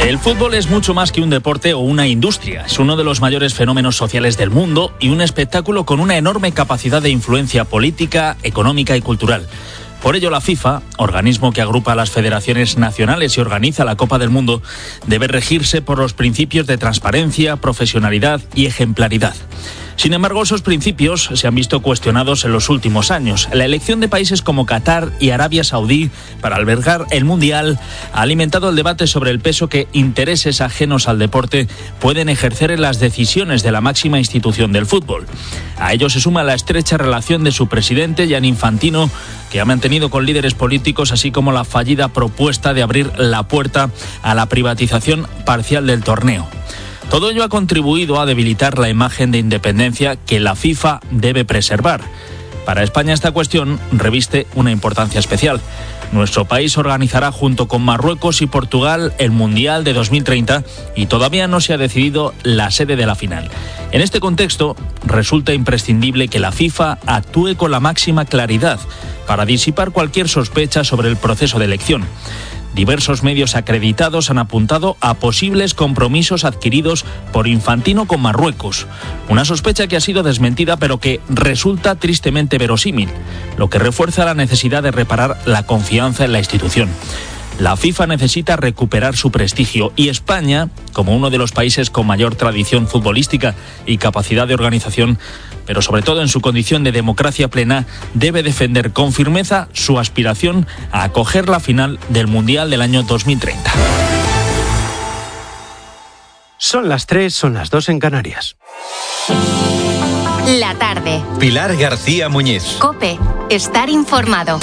El fútbol es mucho más que un deporte o una industria. Es uno de los mayores fenómenos sociales del mundo y un espectáculo con una enorme capacidad de influencia política, económica y cultural. Por ello, la FIFA, organismo que agrupa a las federaciones nacionales y organiza la Copa del Mundo, debe regirse por los principios de transparencia, profesionalidad y ejemplaridad. Sin embargo, esos principios se han visto cuestionados en los últimos años. La elección de países como Qatar y Arabia Saudí para albergar el Mundial ha alimentado el debate sobre el peso que intereses ajenos al deporte pueden ejercer en las decisiones de la máxima institución del fútbol. A ello se suma la estrecha relación de su presidente, Gianni Infantino, que ha mantenido con líderes políticos, así como la fallida propuesta de abrir la puerta a la privatización parcial del torneo. Todo ello ha contribuido a debilitar la imagen de independencia que la FIFA debe preservar. Para España esta cuestión reviste una importancia especial. Nuestro país organizará junto con Marruecos y Portugal el Mundial de 2030 y todavía no se ha decidido la sede de la final. En este contexto, resulta imprescindible que la FIFA actúe con la máxima claridad para disipar cualquier sospecha sobre el proceso de elección. Diversos medios acreditados han apuntado a posibles compromisos adquiridos por Infantino con Marruecos. Una sospecha que ha sido desmentida, pero que resulta tristemente verosímil, lo que refuerza la necesidad de reparar la confianza en la institución. La FIFA necesita recuperar su prestigio y España, como uno de los países con mayor tradición futbolística y capacidad de organización, pero sobre todo en su condición de democracia plena, debe defender con firmeza su aspiración a acoger la final del Mundial del año 2030. Son las 3, son las 2 en Canarias. La tarde. Pilar García Muñiz. COPE. Estar informado.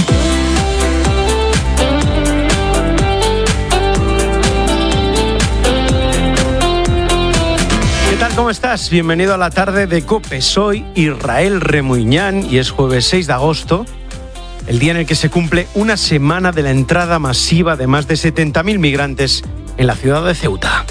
¿Qué tal? ¿Cómo estás? Bienvenido a la tarde de COPE. Soy Israel Remuñán y es jueves 6 de agosto, el día en el que se cumple una semana de la entrada masiva de más de 70.000 migrantes en la ciudad de Ceuta.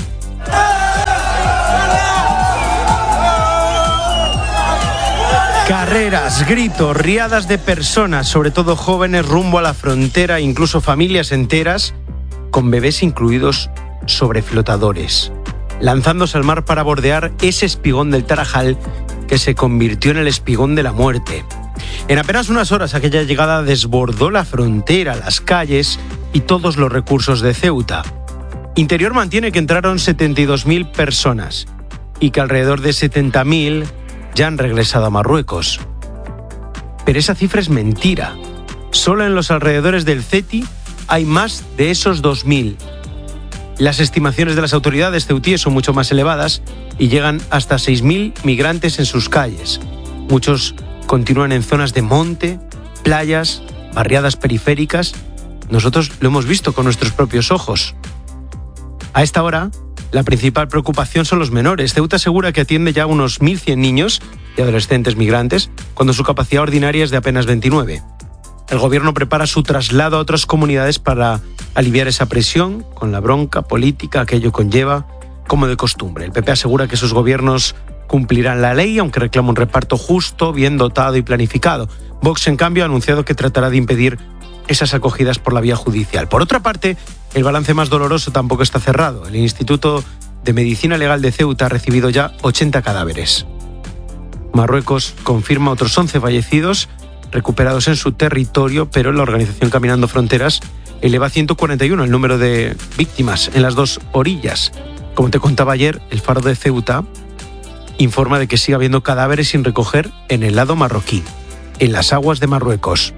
Carreras, gritos, riadas de personas, sobre todo jóvenes, rumbo a la frontera, incluso familias enteras, con bebés incluidos sobre flotadores, lanzándose al mar para bordear ese espigón del Tarajal que se convirtió en el espigón de la muerte. En apenas unas horas aquella llegada desbordó la frontera, las calles y todos los recursos de Ceuta. Interior mantiene que entraron 72.000 personas y que alrededor de 70.000 ya han regresado a Marruecos. Pero esa cifra es mentira. Solo en los alrededores del Ceti hay más de esos 2.000. Las estimaciones de las autoridades ceutíes son mucho más elevadas y llegan hasta 6.000 migrantes en sus calles. Muchos continúan en zonas de monte, playas, barriadas periféricas. Nosotros lo hemos visto con nuestros propios ojos. A esta hora, la principal preocupación son los menores. Ceuta asegura que atiende ya a unos 1.100 niños y adolescentes migrantes, cuando su capacidad ordinaria es de apenas 29. El gobierno prepara su traslado a otras comunidades para aliviar esa presión, con la bronca política que ello conlleva, como de costumbre. El PP asegura que sus gobiernos cumplirán la ley, aunque reclama un reparto justo, bien dotado y planificado. Vox, en cambio, ha anunciado que tratará de impedir esas acogidas por la vía judicial. Por otra parte, el balance más doloroso tampoco está cerrado. El Instituto de Medicina Legal de Ceuta ha recibido ya 80 cadáveres. Marruecos confirma otros 11 fallecidos recuperados en su territorio, pero la organización Caminando Fronteras eleva a 141 el número de víctimas en las dos orillas. Como te contaba ayer, el Faro de Ceuta informa de que sigue habiendo cadáveres sin recoger en el lado marroquí, en las aguas de Marruecos.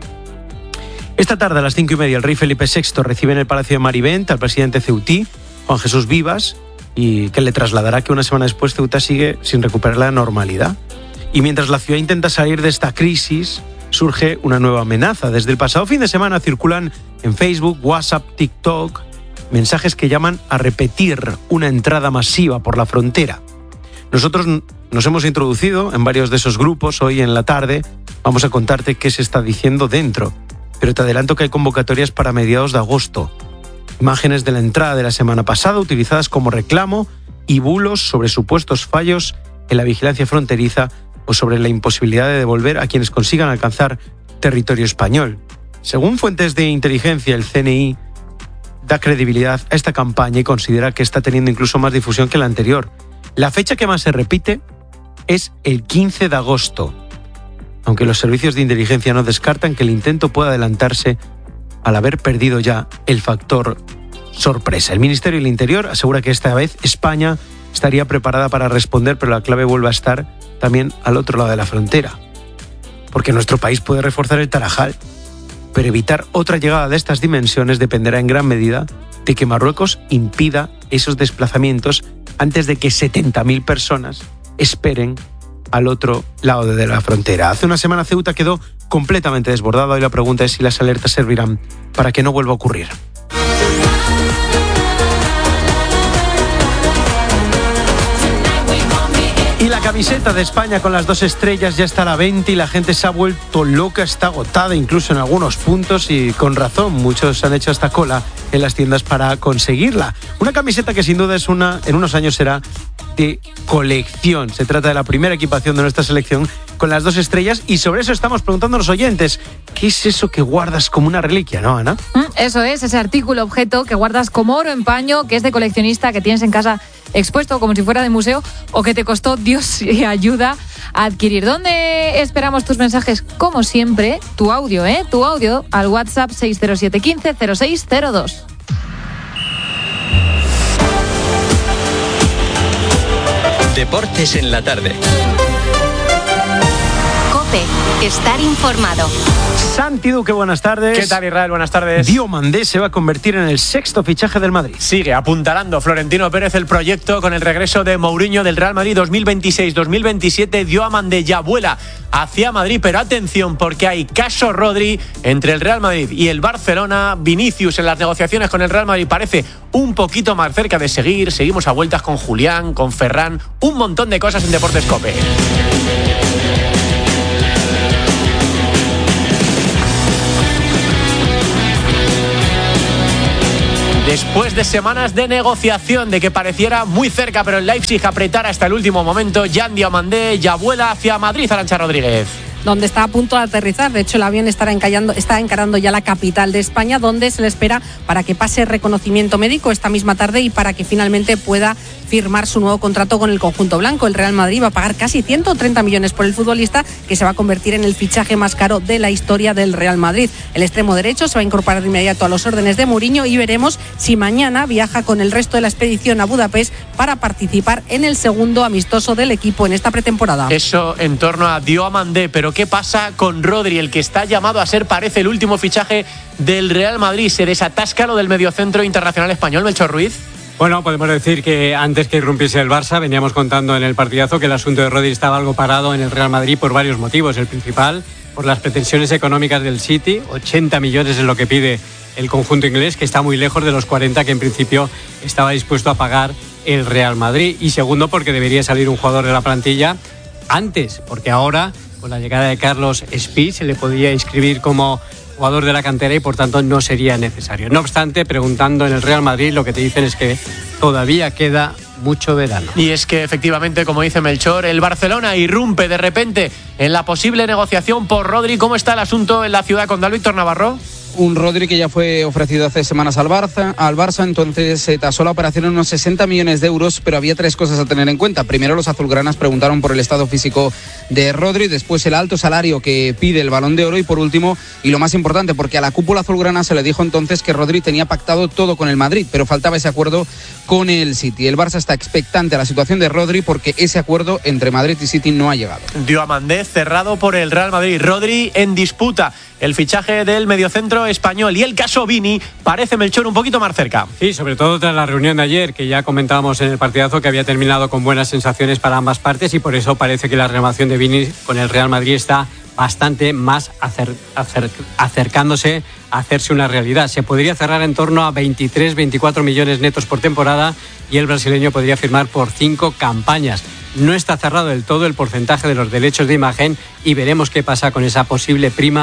Esta tarde a las 5:30 el rey Felipe VI recibe en el Palacio de Marivent al presidente ceutí, Juan Jesús Vivas, y que le trasladará que una semana después Ceuta sigue sin recuperar la normalidad. Y mientras la ciudad intenta salir de esta crisis, surge una nueva amenaza. Desde el pasado fin de semana circulan en Facebook, WhatsApp, TikTok, mensajes que llaman a repetir una entrada masiva por la frontera. Nosotros nos hemos introducido en varios de esos grupos. Hoy en la tarde vamos a contarte qué se está diciendo dentro. Pero te adelanto que hay convocatorias para mediados de agosto. Imágenes de la entrada de la semana pasada utilizadas como reclamo y bulos sobre supuestos fallos en la vigilancia fronteriza o sobre la imposibilidad de devolver a quienes consigan alcanzar territorio español. Según fuentes de inteligencia, el CNI da credibilidad a esta campaña y considera que está teniendo incluso más difusión que la anterior. La fecha que más se repite es el 15 de agosto, aunque los servicios de inteligencia no descartan que el intento pueda adelantarse al haber perdido ya el factor sorpresa. El Ministerio del Interior asegura que esta vez España estaría preparada para responder, pero la clave vuelve a estar también al otro lado de la frontera. Porque nuestro país puede reforzar el Tarajal, pero evitar otra llegada de estas dimensiones dependerá en gran medida de que Marruecos impida esos desplazamientos antes de que 70.000 personas esperen al otro lado de la frontera. Hace una semana Ceuta quedó completamente desbordada y la pregunta es si las alertas servirán para que no vuelva a ocurrir. Y la camiseta de España con las 2 estrellas ya está a la venta y la gente se ha vuelto loca, está agotada incluso en algunos puntos y con razón, muchos han hecho hasta cola en las tiendas para conseguirla. Una camiseta que sin duda en unos años será de colección. Se trata de la primera equipación de nuestra selección con las 2 estrellas y sobre eso estamos preguntando a los oyentes. ¿Qué es eso que guardas como una reliquia, no, Ana? Eso es, ese artículo, objeto que guardas como oro en paño, que es de coleccionista, que tienes en casa expuesto como si fuera de museo o que te costó Dios y ayuda a adquirir. ¿Dónde esperamos tus mensajes? Como siempre, tu audio al WhatsApp 607 15 0602. Deportes en la tarde. COPE, estar informado. Santi Duque, buenas tardes. ¿Qué tal, Israel? Buenas tardes. Diomandé se va a convertir en el 6º fichaje del Madrid. Sigue apuntalando Florentino Pérez el proyecto con el regreso de Mourinho del Real Madrid 2026-2027. Diomandé ya vuela hacia Madrid, pero atención porque hay caso Rodri entre el Real Madrid y el Barcelona. Vinicius en las negociaciones con el Real Madrid parece un poquito más cerca de seguir. Seguimos a vueltas con Julián, con Ferran, un montón de cosas en Deportes COPE. Después de semanas de negociación, de que pareciera muy cerca, pero el Leipzig apretara hasta el último momento, Jan Diomandé ya vuela hacia Madrid, Arantxa Rodríguez. Donde está a punto de aterrizar. De hecho, el avión está encarando ya la capital de España, donde se le espera para que pase reconocimiento médico esta misma tarde y para que finalmente pueda firmar su nuevo contrato con el conjunto blanco. El Real Madrid va a pagar casi 130 millones por el futbolista, que se va a convertir en el fichaje más caro de la historia del Real Madrid. El extremo derecho se va a incorporar de inmediato a los órdenes de Mourinho y veremos si mañana viaja con el resto de la expedición a Budapest para participar en el segundo amistoso del equipo en esta pretemporada. Eso en torno a Diomandé, pero ¿qué pasa con Rodri, el que está llamado a ser, parece, el último fichaje del Real Madrid? ¿Se desatasca lo del mediocentro internacional español, Melchor Ruiz? Bueno, podemos decir que antes que irrumpiese el Barça, veníamos contando en el partidazo que el asunto de Rodri estaba algo parado en el Real Madrid por varios motivos. El principal, por las pretensiones económicas del City, 80 millones es lo que pide el conjunto inglés, que está muy lejos de los 40 que en principio estaba dispuesto a pagar el Real Madrid. Y segundo, porque debería salir un jugador de la plantilla antes, porque ahora, con la llegada de Carlos Espí, se le podía inscribir como jugador de la cantera y por tanto no sería necesario. No obstante, preguntando en el Real Madrid, lo que te dicen es que todavía queda mucho verano. Y es que efectivamente, como dice Melchor, el Barcelona irrumpe de repente en la posible negociación por Rodri. ¿Cómo está el asunto en la ciudad condal, Víctor Navarro? Un Rodri que ya fue ofrecido hace semanas al Barça, entonces se tasó la operación en unos 60 millones de euros, pero había 3 cosas a tener en cuenta. Primero, los azulgranas preguntaron por el estado físico de Rodri, después el alto salario que pide el Balón de Oro y por último, y lo más importante, porque a la cúpula azulgrana se le dijo entonces que Rodri tenía pactado todo con el Madrid, pero faltaba ese acuerdo con el City. El Barça está expectante a la situación de Rodri porque ese acuerdo entre Madrid y City no ha llegado. Diomandé cerrado por el Real Madrid, Rodri en disputa. El fichaje del mediocentro español y el caso Vini parece, Melchor, un poquito más cerca. Sí, sobre todo tras la reunión de ayer, que ya comentábamos en el partidazo que había terminado con buenas sensaciones para ambas partes y por eso parece que la renovación de Vini con el Real Madrid está bastante más acercándose a hacerse una realidad. Se podría cerrar en torno a 23-24 millones netos por temporada y el brasileño podría firmar por 5 campañas. No está cerrado del todo el porcentaje de los derechos de imagen y veremos qué pasa con esa posible prima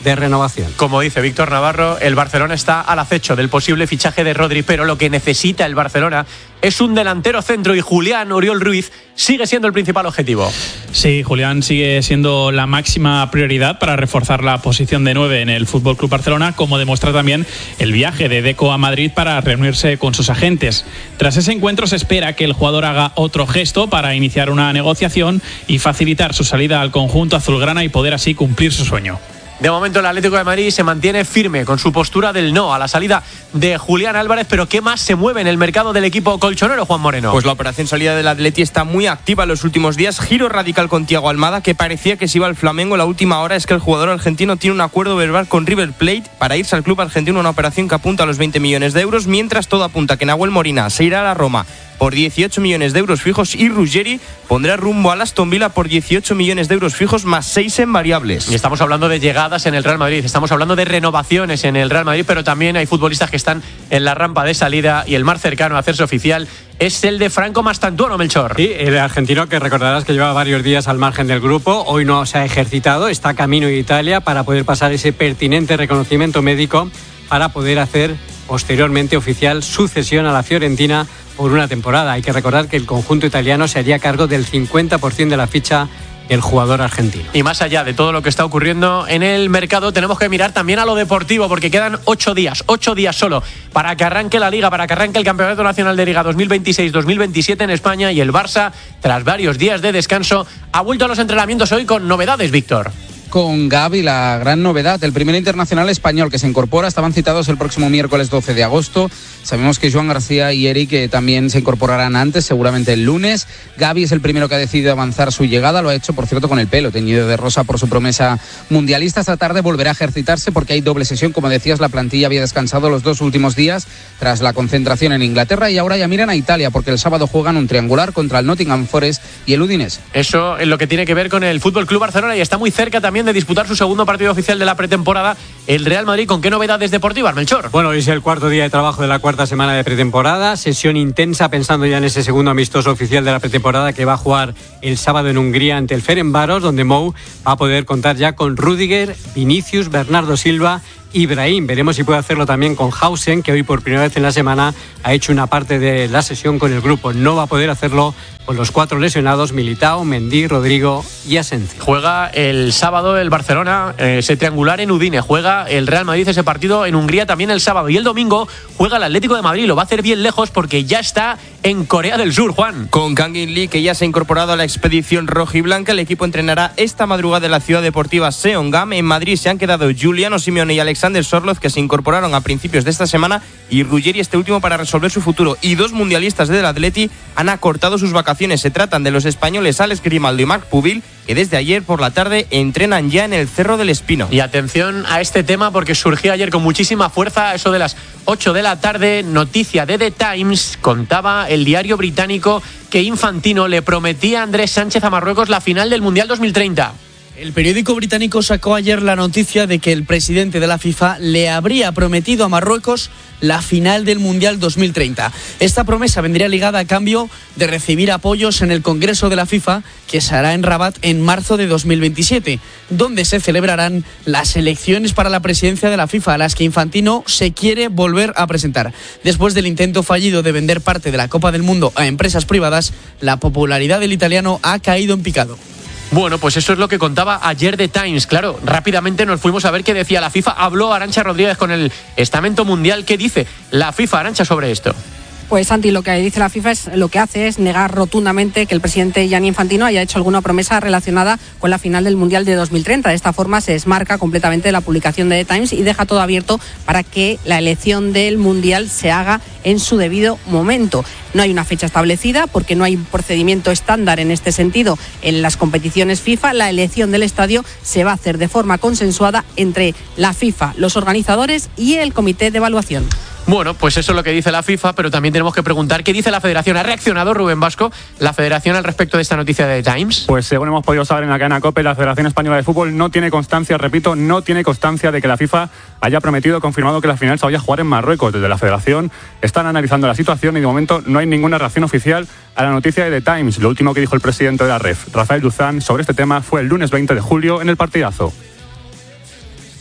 de renovación. Como dice Víctor Navarro, el Barcelona está al acecho del posible fichaje de Rodri, pero lo que necesita el Barcelona es un delantero centro y Julián Oriol Ruiz sigue siendo el principal objetivo. Sí, Julián sigue siendo la máxima prioridad para reforzar la posición de 9 en el FC Barcelona, como demuestra también el viaje de Deco a Madrid para reunirse con sus agentes. Tras ese encuentro se espera que el jugador haga otro gesto para iniciar una negociación y facilitar su salida al conjunto azulgrana y poder así cumplir su sueño. De momento el Atlético de Madrid se mantiene firme con su postura del no a la salida de Julián Álvarez, pero ¿qué más se mueve en el mercado del equipo colchonero, Juan Moreno? Pues la operación salida del Atleti está muy activa en los últimos días. Giro radical con Thiago Almada, que parecía que se iba al Flamengo. La última hora es que el jugador argentino tiene un acuerdo verbal con River Plate para irse al club argentino, una operación que apunta a los 20 millones de euros, mientras todo apunta que Nahuel Molina se irá a la Roma por 18 millones de euros fijos y Ruggeri pondrá rumbo al Aston Villa por 18 millones de euros fijos más 6 en variables. Y estamos hablando de llegadas en el Real Madrid, estamos hablando de renovaciones en el Real Madrid, pero también hay futbolistas que están en la rampa de salida y el más cercano a hacerse oficial es el de Franco Mastantuono, Melchor. Sí, el argentino que recordarás que lleva varios días al margen del grupo, hoy no se ha ejercitado, está camino de Italia para poder pasar ese pertinente reconocimiento médico para poder hacer posteriormente oficial su cesión a la Fiorentina por una temporada. Hay que recordar que el conjunto italiano se haría cargo del 50% de la ficha del jugador argentino. Y más allá de todo lo que está ocurriendo en el mercado, tenemos que mirar también a lo deportivo, porque quedan 8 días solo para que arranque la Liga, para que arranque el Campeonato Nacional de Liga 2026-2027 en España, y el Barça, tras varios días de descanso, ha vuelto a los entrenamientos hoy con novedades, Víctor. Con Gavi, la gran novedad, el primer internacional español que se incorpora. Estaban citados el próximo miércoles 12 de agosto. Sabemos que Joan García y Eric también se incorporarán antes, seguramente el lunes. Gavi es el primero que ha decidido avanzar su llegada. Lo ha hecho, por cierto, con el pelo teñido de rosa por su promesa mundialista. Esta tarde volverá a ejercitarse porque hay doble sesión. Como decías, la plantilla había descansado los 2 últimos días tras la concentración en Inglaterra, y ahora ya miran a Italia porque el sábado juegan un triangular contra el Nottingham Forest y el Udinese. Eso es lo que tiene que ver con el FC Barcelona, y está muy cerca también de disputar su segundo partido oficial de la pretemporada, el Real Madrid. ¿Con qué novedades deportivas, Melchor? Bueno, hoy es el cuarto día de trabajo de la cuarta semana de pretemporada, sesión intensa pensando ya en ese segundo amistoso oficial de la pretemporada que va a jugar el sábado en Hungría ante el Ferencváros, donde Mou va a poder contar ya con Rüdiger, Vinicius, Bernardo Silva y Brahim. Veremos si puede hacerlo también con Hausen, que hoy por primera vez en la semana ha hecho una parte de la sesión con el grupo. No va a poder hacerlo con los 4 lesionados: Militao, Mendy, Rodrigo y Asensio. Juega el sábado el Barcelona ese triangular en Udine, juega el Real Madrid ese partido en Hungría también el sábado, y el domingo juega el Atlético de Madrid. Lo va a hacer bien lejos porque ya está en Corea del Sur, Juan. Con Kang In Lee, que ya se ha incorporado a la expedición rojiblanca, el equipo entrenará esta madrugada en la ciudad deportiva Seongam. En Madrid se han quedado Giuliano Simeone y Alexander Sorloth, que se incorporaron a principios de esta semana, y Ruggeri este último para resolver su futuro. Y 2 mundialistas del Atleti han acortado sus vacaciones. Se tratan de los españoles Alex Grimaldo y Marc Pubil, que desde ayer por la tarde entrenan ya en el Cerro del Espino. Y atención a este tema porque surgió ayer con muchísima fuerza, eso de las 8 de la tarde, noticia de The Times. Contaba el diario británico que Infantino le prometía a Andrés Sánchez a Marruecos la final del Mundial 2030. El periódico británico sacó ayer la noticia de que el presidente de la FIFA le habría prometido a Marruecos la final del Mundial 2030. Esta promesa vendría ligada a cambio de recibir apoyos en el Congreso de la FIFA, que se hará en Rabat en marzo de 2027, donde se celebrarán las elecciones para la presidencia de la FIFA, a las que Infantino se quiere volver a presentar. Después del intento fallido de vender parte de la Copa del Mundo a empresas privadas, la popularidad del italiano ha caído en picado. Bueno, pues eso es lo que contaba ayer The Times. Claro, rápidamente nos fuimos a ver qué decía la FIFA. Habló Arantxa Rodríguez con el estamento mundial. ¿Qué dice la FIFA, Arantxa, sobre esto? Pues Santi, lo que dice la FIFA lo que hace es negar rotundamente que el presidente Gianni Infantino haya hecho alguna promesa relacionada con la final del Mundial de 2030. De esta forma se desmarca completamente de la publicación de The Times y deja todo abierto para que la elección del Mundial se haga en su debido momento. No hay una fecha establecida porque no hay un procedimiento estándar en este sentido en las competiciones FIFA. La elección del estadio se va a hacer de forma consensuada entre la FIFA, los organizadores y el comité de evaluación. Bueno, pues eso es lo que dice la FIFA, pero también tenemos que preguntar qué dice la Federación. ¿Ha reaccionado, Rubén Vasco, la Federación al respecto de esta noticia de The Times? Pues según hemos podido saber en la cadena COPE, la Federación Española de Fútbol no tiene constancia, repito, no tiene constancia de que la FIFA haya prometido o confirmado que la final se vaya a jugar en Marruecos. Desde la Federación están analizando la situación y de momento no hay ninguna reacción oficial a la noticia de The Times. Lo último que dijo el presidente de la REF, Rafael Duzán, sobre este tema fue el lunes 20 de julio en el partidazo.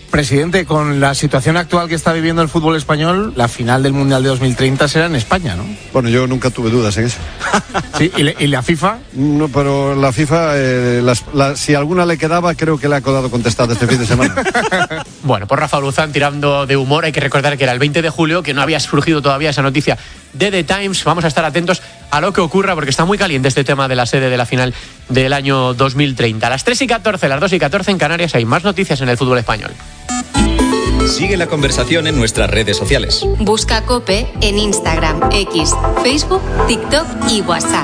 presidente, con la situación actual que está viviendo el fútbol español, la final del Mundial de 2030 será en España, ¿no? Bueno, yo nunca tuve dudas en eso. ¿Sí? ¿Y la FIFA? No, pero la FIFA, si alguna le quedaba, creo que le ha quedado contestada este fin de semana. Bueno, por Rafa Luzán tirando de humor, hay que recordar que era el 20 de julio, que no había surgido todavía esa noticia de The Times. Vamos a estar atentos a lo que ocurra, porque está muy caliente este tema de la sede de la final del año 2030. A las 3:14, las 2:14 en Canarias hay más noticias en el fútbol español. Sigue la conversación en nuestras redes sociales. Busca COPE en Instagram, X, Facebook, TikTok y WhatsApp.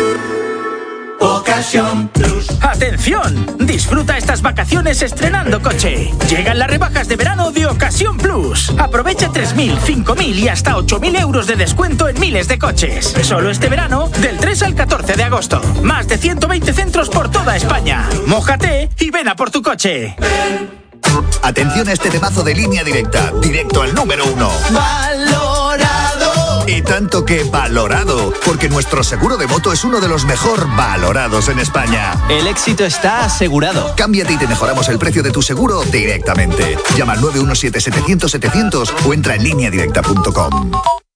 Ocasión Plus. ¡Atención! Disfruta estas vacaciones estrenando coche. Llegan las rebajas de verano de Ocasión Plus. Aprovecha 3.000, 5.000 y hasta 8.000 euros de descuento en miles de coches. Solo este verano, del 3 al 14 de agosto. Más de 120 centros por toda España. Mójate y ven a por tu coche. Atención a este temazo de Línea Directa. Directo al número 1. ¡Valorado! Y tanto que valorado, porque nuestro seguro de moto es uno de los mejor valorados en España. El éxito está asegurado. Cámbiate y te mejoramos el precio de tu seguro directamente. Llama al 917-700-700 o entra en lineadirecta.com.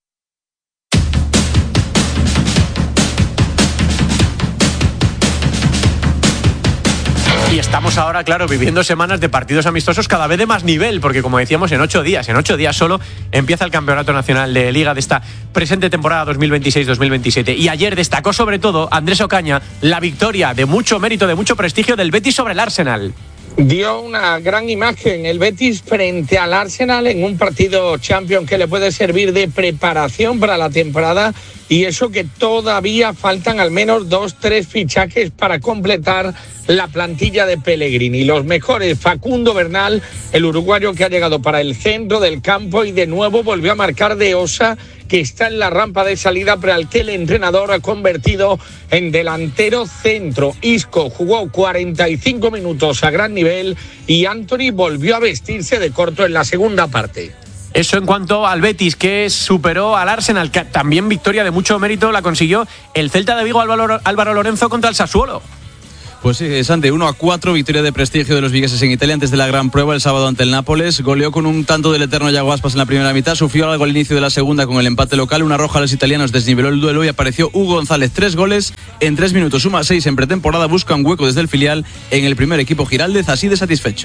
Y estamos ahora, claro, viviendo semanas de partidos amistosos cada vez de más nivel, porque como decíamos, en 8 días solo empieza el Campeonato Nacional de Liga de esta presente temporada 2026-2027. Y ayer destacó sobre todo Andrés Ocaña la victoria de mucho mérito, de mucho prestigio del Betis sobre el Arsenal. Dio una gran imagen el Betis frente al Arsenal en un partido Champions que le puede servir de preparación para la temporada, y eso que todavía faltan al menos 2-3 fichajes para completar la plantilla de Pellegrini. Los mejores, Facundo Bernal, el uruguayo que ha llegado para el centro del campo y de nuevo volvió a marcar de Osa, que está en la rampa de salida, pero al que el entrenador ha convertido en delantero centro. Isco jugó 45 minutos a gran nivel y Anthony volvió a vestirse de corto en la segunda parte. Eso en cuanto al Betis, que superó al Arsenal, que también victoria de mucho mérito la consiguió el Celta de Vigo, Álvaro Lorenzo, contra el Sassuolo. Pues sí, Santi, 1-4, victoria de prestigio de los vigueses en Italia antes de la gran prueba el sábado ante el Nápoles. Goleó con un tanto del eterno Yago Aspas en la primera mitad, sufrió algo al inicio de la segunda con el empate local, una roja a los italianos desniveló el duelo y apareció Hugo González, 3 goles en 3 minutos, suma 6 en pretemporada, busca un hueco desde el filial en el primer equipo Giraldez, así de satisfecho.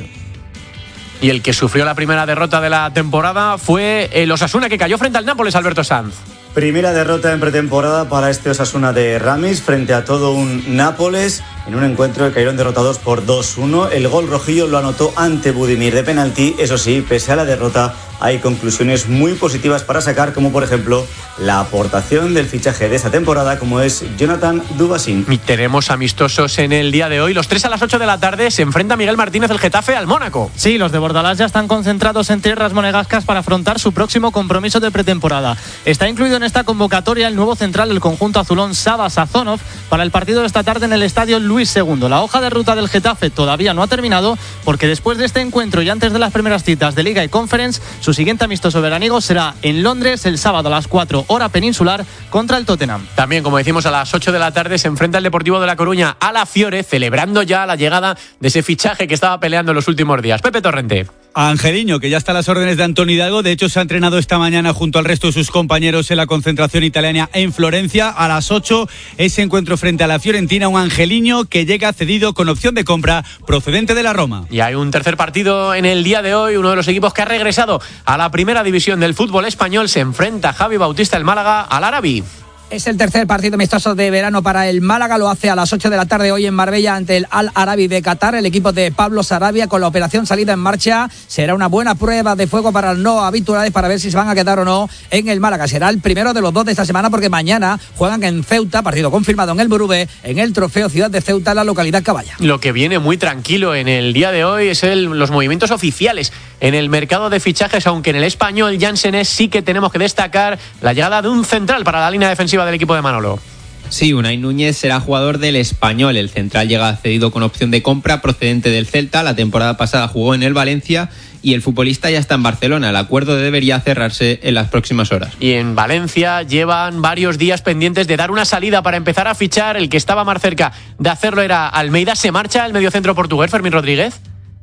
Y el que sufrió la primera derrota de la temporada fue el Osasuna, que cayó frente al Nápoles, Alberto Sanz. Primera derrota en pretemporada para este Osasuna de Ramis frente a todo un Nápoles en un encuentro que cayeron derrotados por 2-1. El gol rojillo lo anotó ante Budimir de penalti. Eso sí, pese a la derrota, hay conclusiones muy positivas para sacar, como por ejemplo la aportación del fichaje de esta temporada, como es Jonathan Dubasín. Y tenemos amistosos en el día de hoy. Los 3 a las 8 de la tarde se enfrenta Miguel Martínez del Getafe al Mónaco. Sí, los de Bordalás ya están concentrados en tierras monegascas para afrontar su próximo compromiso de pretemporada. Está incluido en esta convocatoria el nuevo central del conjunto azulón, Saba Sazonov, para el partido de esta tarde en el estadio Luis II. La hoja de ruta del Getafe todavía no ha terminado, porque después de este encuentro y antes de las primeras citas de Liga y Conference, su siguiente amistoso veraniego será en Londres el sábado a las 4 hora peninsular contra el Tottenham. También, como decimos, a las 8 de la tarde se enfrenta el Deportivo de La Coruña a la Fiore, celebrando ya la llegada de ese fichaje que estaba peleando en los últimos días. Pepe Torrente. Angeliño, que ya está a las órdenes de Antonio Hidalgo. De hecho, se ha entrenado esta mañana junto al resto de sus compañeros en la concentración italiana en Florencia. A las 8, ese encuentro frente a la Fiorentina. Un Angeliño que llega cedido con opción de compra procedente de la Roma. Y hay un tercer partido en el día de hoy. Uno de los equipos que ha regresado a la primera división del fútbol español se enfrenta a Javi Bautista, el Málaga, al Arabi. Es el tercer partido amistoso de verano para el Málaga. Lo hace a las 8 de la tarde hoy en Marbella ante el Al Arabi de Qatar. El equipo de Pablo Sarabia con la operación salida en marcha. Será una buena prueba de fuego para los no habituales para ver si se van a quedar o no en el Málaga. Será el primero de los dos de esta semana porque mañana juegan en Ceuta, partido confirmado en el Burube, en el Trofeo Ciudad de Ceuta, en la localidad Caballa. Lo que viene muy tranquilo en el día de hoy es los movimientos oficiales en el mercado de fichajes, aunque en el español Jansenés sí que tenemos que destacar la llegada de un central para la línea defensiva del equipo de Manolo. Sí, Unai Núñez será jugador del Español. El central llega cedido con opción de compra procedente del Celta. La temporada pasada jugó en el Valencia y el futbolista ya está en Barcelona. El acuerdo debería cerrarse en las próximas horas. Y en Valencia llevan varios días pendientes de dar una salida para empezar a fichar. El que estaba más cerca de hacerlo era Almeida. ¿Se marcha el mediocentro portugués, Fermín Rodríguez?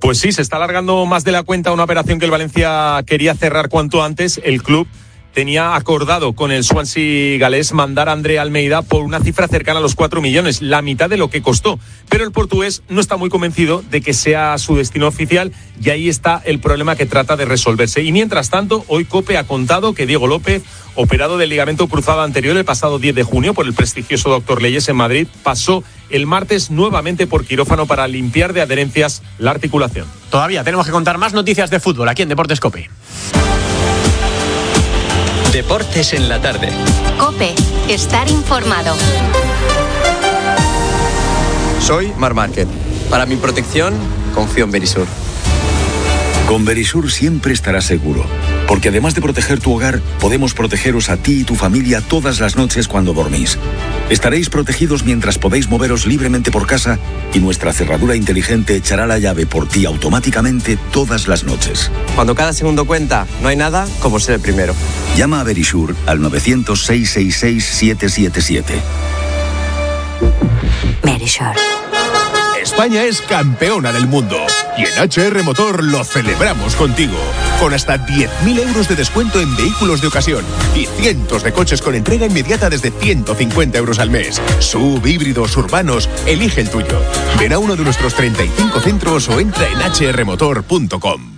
Pues sí, se está alargando más de la cuenta una operación que el Valencia quería cerrar cuanto antes. El club tenía acordado con el Swansea galés mandar a André Almeida por una cifra cercana a los 4 millones, la mitad de lo que costó. Pero el portugués no está muy convencido de que sea su destino oficial y ahí está el problema que trata de resolverse. Y mientras tanto, hoy COPE ha contado que Diego López, operado del ligamento cruzado anterior el pasado 10 de junio por el prestigioso Dr. Leyes en Madrid, pasó el martes nuevamente por quirófano para limpiar de adherencias la articulación. Todavía tenemos que contar más noticias de fútbol aquí en Deportes COPE. Deportes en la tarde. COPE, estar informado. Soy Marc Márquez. Para mi protección, confío en Verisur. Con Verisur siempre estarás seguro, porque además de proteger tu hogar, podemos protegeros a ti y tu familia todas las noches cuando dormís. Estaréis protegidos mientras podéis moveros libremente por casa y nuestra cerradura inteligente echará la llave por ti automáticamente todas las noches. Cuando cada segundo cuenta, no hay nada como ser el primero. Llama a Verisur al 900-666-777. Verisur. España es campeona del mundo y en HR Motor lo celebramos contigo, con hasta 10.000 euros de descuento en vehículos de ocasión y cientos de coches con entrega inmediata desde 150 euros al mes. SUV, híbridos, urbanos, elige el tuyo. Ven a uno de nuestros 35 centros o entra en hrmotor.com.